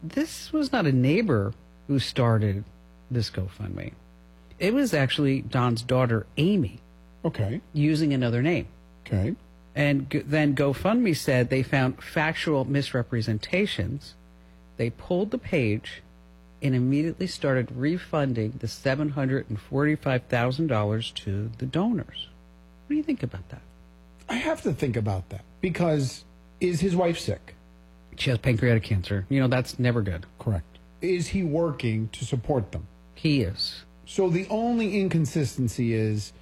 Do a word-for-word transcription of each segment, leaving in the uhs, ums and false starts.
this was not a neighbor who started this GoFundMe. It was actually Don's daughter, Amy. Okay. Using another name. Okay. And go- then GoFundMe said they found factual misrepresentations. They pulled the page and immediately started refunding the seven hundred forty-five thousand dollars to the donors. What do you think about that? I have to think about that because is his wife sick? She has pancreatic cancer. You know, that's never good. Correct. Is he working to support them? He is. So the only inconsistency is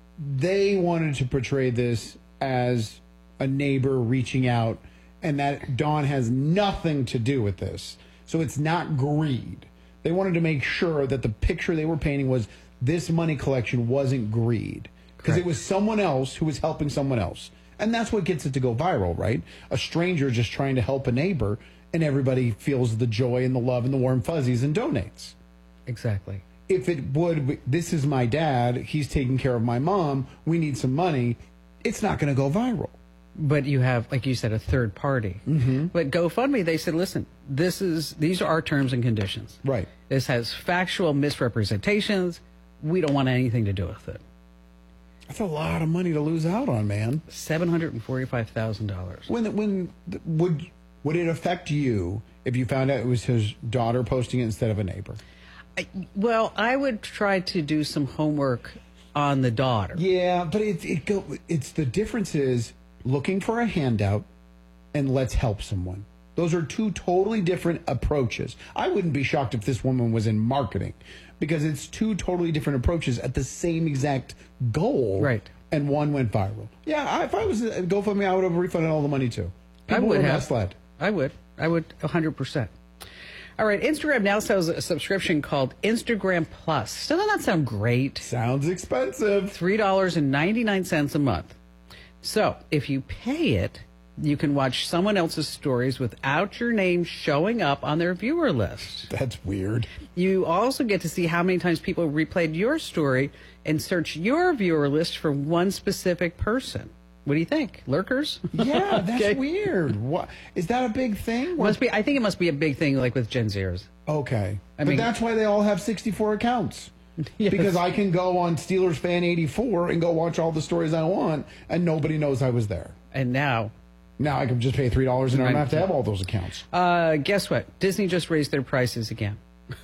they wanted to portray this as a neighbor reaching out and that Don has nothing to do with this. So it's not greed. They wanted to make sure that the picture they were painting was this money collection wasn't greed. Because it was someone else who was helping someone else. And that's what gets it to go viral, right? A stranger just trying to help a neighbor and everybody feels the joy and the love and the warm fuzzies and donates. Exactly. If it would, this is my dad, he's taking care of my mom, we need some money, it's not going to go viral. But you have, like you said, a third party. Mm-hmm. But GoFundMe, they said, listen, this is these are our terms and conditions. Right. This has factual misrepresentations. We don't want anything to do with it. That's a lot of money to lose out on, man. seven hundred forty-five thousand dollars. When when would would it affect you if you found out it was his daughter posting it instead of a neighbor? I, well, I would try to do some homework on the daughter. Yeah, but it, it go, it's the difference is looking for a handout and let's help someone. Those are two totally different approaches. I wouldn't be shocked if this woman was in marketing because it's two totally different approaches at the same exact goal. Right. And one went viral. Yeah, I, if I was uh, GoFundMe, I would have refunded all the money too. People I would were have. misled. I would. I would one hundred percent. All right, Instagram now sells a subscription called Instagram Plus. Doesn't that sound great? Sounds expensive. three dollars and ninety-nine cents a month. So if you pay it, you can watch someone else's stories without your name showing up on their viewer list. That's weird. You also get to see how many times people replayed your story and search your viewer list for one specific person. What do you think? Lurkers? Yeah, that's Okay. weird. What is that a big thing? Must be. I think it must be a big thing, like with Gen Zers. Okay. I but mean- that's why they all have sixty-four accounts. Yes. Because I can go on Steelers Fan eighty-four and go watch all the stories I want, and nobody knows I was there. And now, Now I can just pay three dollars and I don't Right. have to have all those accounts. uh, guess what? Disney just raised their prices again.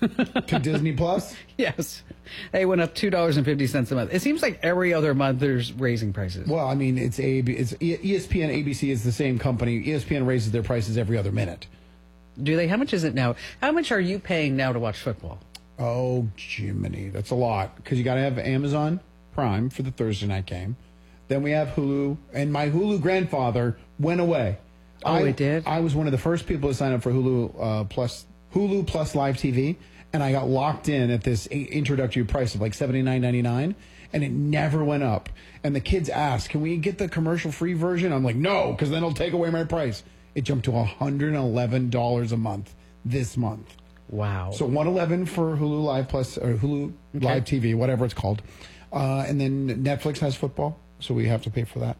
To Disney Plus? Yes, they went up two dollars and fifty cents a month. It seems like every other month there's raising prices. Well, I mean, it's A B, it's E- ESPN, A B C is the same company. E S P N raises their prices every other minute. Do they? How much is it now? How much are you paying now to watch football? Oh, Jiminy, that's a lot because you got to have Amazon Prime for the Thursday night game. Then we have Hulu, and my Hulu grandfather went away. Oh, I, it did? I was one of the first people to sign up for Hulu uh, Plus, Hulu Plus Live T V, and I got locked in at this a- introductory price of like seventy-nine ninety-nine, and it never went up. And the kids asked, "Can we get the commercial-free version?" I'm like, "No, because then it'll take away my price." It jumped to one hundred eleven dollars a month this month. Wow. So one eleven for Hulu Live Plus or Hulu Okay. Live T V, whatever it's called, uh, and then Netflix has football, so we have to pay for that.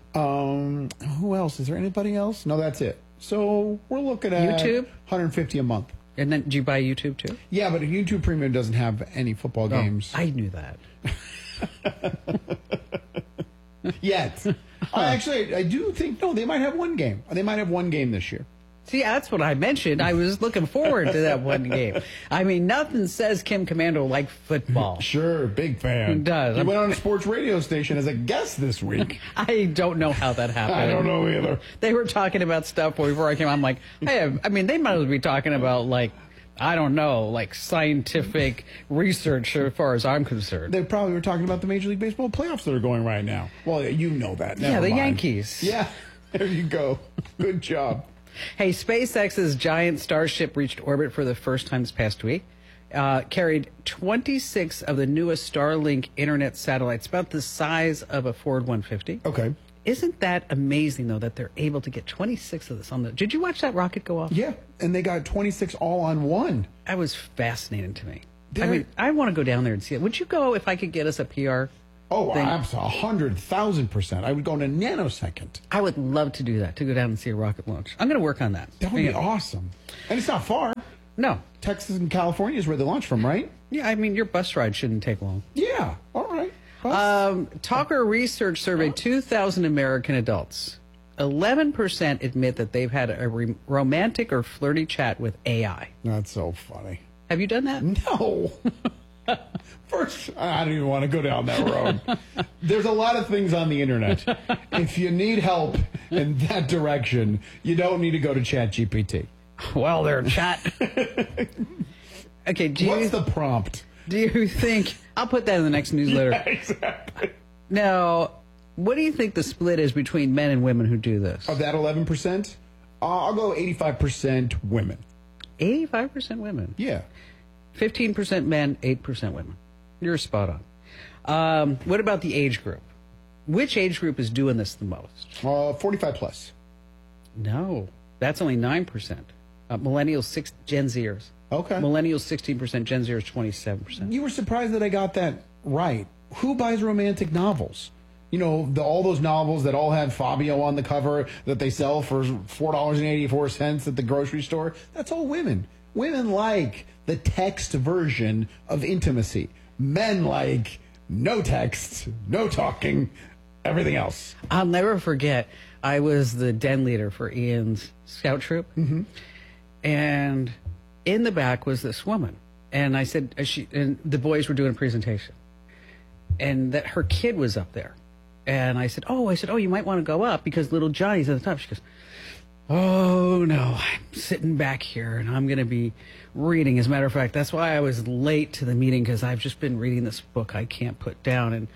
Um, who else? Is there anybody else? No, that's it. So we're looking at YouTube? one hundred fifty a month. And then, do you buy YouTube too? Yeah, but YouTube Premium doesn't have any football games Oh, I knew that. yet. I actually, I do think no, they might have one game. They might have one game this year. See, that's what I mentioned. I was looking forward to that one game. I mean, nothing says Kim Commando like football. Sure, big fan. He does. He I'm- went on a sports radio station as a guest this week. I don't know how that happened. I don't know either. They were talking about stuff before I came. I'm like, hey, I mean, they might as well be talking about like, I don't know, like scientific research as far as I'm concerned. They probably were talking about the Major League Baseball playoffs that are going right now. Well, you know that. Yeah, Never the mind. Yankees. Yeah, there you go. Good job. Hey, SpaceX's giant Starship reached orbit for the first time this past week. Uh, carried twenty-six of the newest Starlink internet satellites, about the size of a Ford one fifty. Okay. Isn't that amazing, though, that they're able to get twenty-six of this on the... Did you watch that rocket go off? Yeah, and they got twenty-six all on one. That was fascinating to me. I They're- mean, I want to go down there and see it. Would you go if I could get us a P R Oh, thing. absolutely, a hundred thousand percent. I would go in a nanosecond. I would love to do that, to go down and see a rocket launch. I'm going to work on that. That would be Yeah. awesome. And it's not far. No. Texas and California is where they launch from, right? Yeah, I mean, your bus ride shouldn't take long. Yeah. All right. Bus. Um, Talker Research surveyed two thousand American adults. eleven percent admit that they've had a re- romantic or flirty chat with A I. That's so funny. Have you done that? No. First, I don't even want to go down that road. There's a lot of things on the internet. If you need help in that direction, you don't need to go to ChatGPT. Well, they're chat. Okay, do you, What's the prompt? do you think... I'll put that in the next newsletter. Yeah, exactly. Now, what do you think the split is between men and women who do this? Of that eleven percent, uh, I'll go eighty-five percent women. eighty-five percent women. Yeah. fifteen percent men, eight percent women. You're spot on. Um, what about the age group? Which age group is doing this the most? Uh, forty-five plus. No, that's only nine percent. Uh, millennials, six, Gen Zers. Okay. Millennials, sixteen percent. Gen Zers, twenty-seven percent. You were surprised that I got that right. Who buys romantic novels? You know, the, all those novels that all have Fabio on the cover that they sell for four dollars and eighty-four cents at the grocery store? That's all women. Women like the text version of intimacy. Men like no text, no talking, everything else. I'll never forget, I was the den leader for Ian's scout troop. Mm-hmm. And in the back was this woman. And I said, uh, she, and the boys were doing a presentation. And that her kid was up there. And I said, oh, I said, oh, you might want to go up because little Johnny's at the top. She goes, oh, no, I'm sitting back here and I'm going to be reading. As a matter of fact, that's why I was late to the meeting, because I've just been reading this book I can't put down. And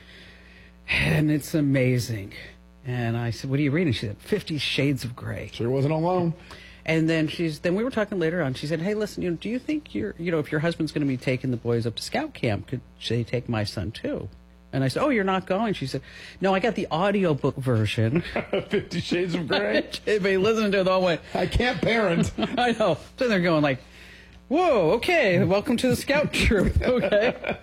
and it's amazing. And I said, what are you reading? She said, Fifty Shades of Grey. Sure wasn't alone. And then she's then we were talking later on. She said, hey, listen, you know, do you think you're, you know, if your husband's going to be taking the boys up to scout camp, could they take my son too? And I said, oh, you're not going? She said, no, I got the audiobook version. Fifty Shades of Grey. If he listened to it all way. I can't parent. I know. So they're going like, whoa, okay, welcome to the scout troop. Okay.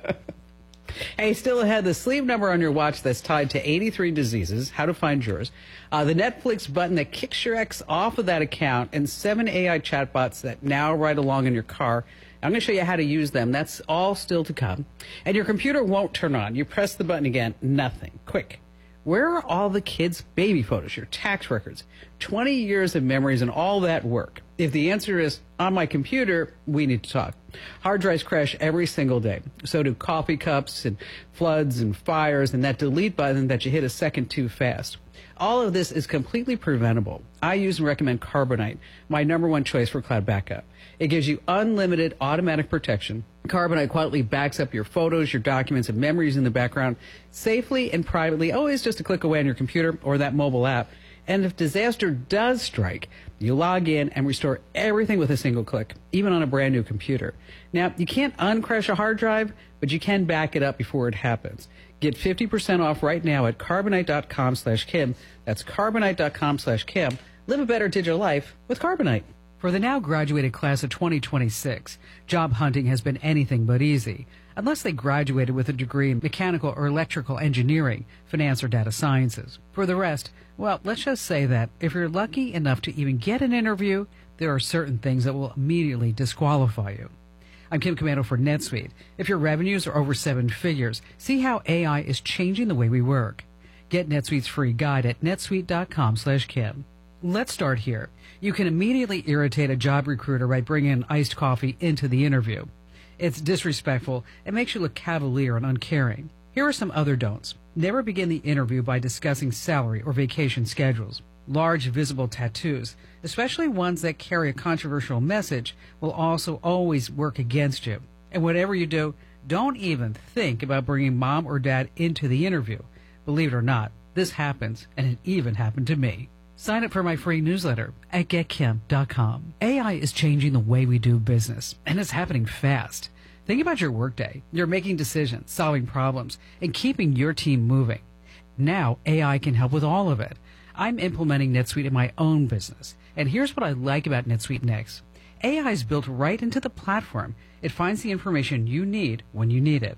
Hey, still ahead, the sleep number on your watch that's tied to eighty-three diseases, how to find yours, uh, the Netflix button that kicks your ex off of that account, and seven A I chatbots that now ride along in your car. I'm going to show you how to use them. That's all still to come. And your computer won't turn on. You press the button again, nothing. Quick. Where are all the kids' baby photos, your tax records, twenty years of memories, and all that work? If the answer is on my computer, we need to talk. Hard drives crash every single day. So do coffee cups and floods and fires and that delete button that you hit a second too fast. All of this is completely preventable. I use and recommend Carbonite, my number one choice for cloud backup. It gives you unlimited automatic protection. Carbonite quietly backs up your photos, your documents, and memories in the background safely and privately, always just a click away on your computer or that mobile app. And if disaster does strike, you log in and restore everything with a single click, even on a brand new computer. Now, you can't uncrash a hard drive, but you can back it up before it happens. Get fifty percent off right now at carbonite.com slash Kim. That's carbonite.com slash Kim. Live a better digital life with Carbonite. For the now graduated class of twenty twenty-six, job hunting has been anything but easy, unless they graduated with a degree in mechanical or electrical engineering, finance, or data sciences. For the rest, well, let's just say that if you're lucky enough to even get an interview, there are certain things that will immediately disqualify you. I'm Kim Commando for NetSuite. If your revenues are over seven figures, see how A I is changing the way we work. Get NetSuite's free guide at netsuite.com slash Kim. Let's start here. You can immediately irritate a job recruiter by bringing an iced coffee into the interview. It's disrespectful and makes you look cavalier and uncaring. Here are some other don'ts. Never begin the interview by discussing salary or vacation schedules. Large visible tattoos, especially ones that carry a controversial message, will also always work against you. And whatever you do, don't even think about bringing mom or dad into the interview. Believe it or not, this happens, and it even happened to me. Sign up for my free newsletter at get kim dot com. A I is changing the way we do business, and it's happening fast. Think about your workday. You're making decisions, solving problems, and keeping your team moving. Now, A I can help with all of it. I'm implementing NetSuite in my own business, and here's what I like about NetSuite Next. A I is built right into the platform. It finds the information you need when you need it.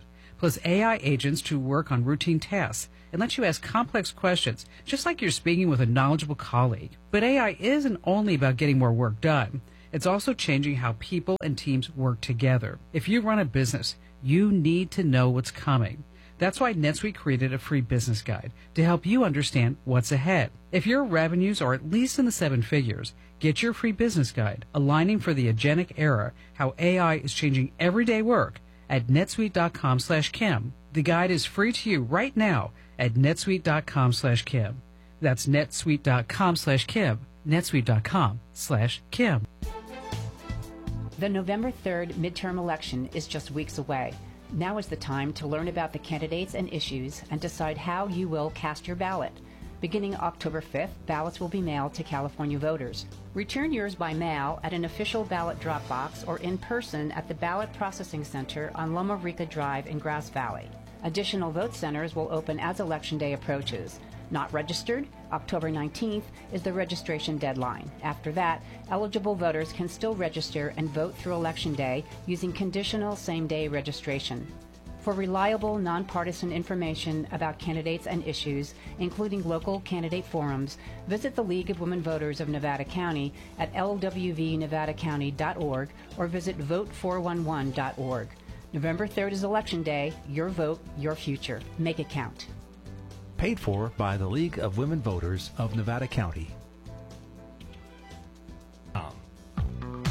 plus A I agents to work on routine tasks and let you ask complex questions, just like you're speaking with a knowledgeable colleague. But A I isn't only about getting more work done. It's also changing how people and teams work together. If you run a business, you need to know what's coming. That's why NetSuite created a free business guide to help you understand what's ahead. If your revenues are at least in the seven figures, get your free business guide, Aligning for the Agentic Era, How A I is Changing Everyday Work, at netsuite.com slash Kim. The guide is free to you right now at netsuite.com slash Kim. That's netsuite.com slash Kim. netsuite.com slash Kim. The November third midterm election is just weeks away. Now is the time to learn about the candidates and issues and decide how you will cast your ballot. Beginning October fifth, ballots will be mailed to California voters. Return yours by mail at an official ballot drop box or in person at the Ballot Processing Center on Loma Rica Drive in Grass Valley. Additional vote centers will open as Election Day approaches. Not registered? October nineteenth is the registration deadline. After that, eligible voters can still register and vote through Election Day using conditional same-day registration. For reliable, nonpartisan information about candidates and issues, including local candidate forums, visit the League of Women Voters of Nevada County at l w v nevada county dot org or visit vote four one one dot org. November third is Election Day. Your vote, your future. Make it count. Paid for by the League of Women Voters of Nevada County.